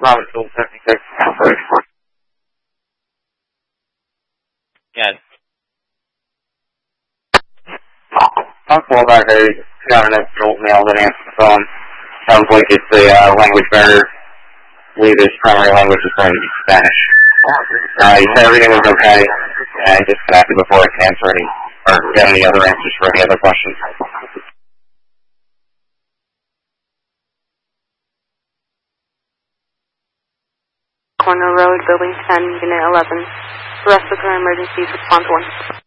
Robinson 56. Yes. I'll call back. I got an extra mail that answers the phone. Sounds like it's the language barrier. I believe his primary language is going to be Spanish. He said everything was okay, and I disconnected before I could answer any, or get any other answers for any other questions. Corner Road, Building 10, Unit 11. Rest of the emergencies, response 1.